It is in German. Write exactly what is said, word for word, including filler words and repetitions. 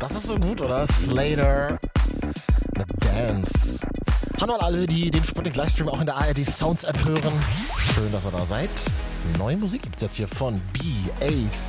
Das ist so gut, oder? Slater mit Dance. Hallo an alle, die den Sputnik Livestream auch in der A R D Sounds App hören. Schön, dass ihr da seid. Neue Musik gibt's jetzt hier von B A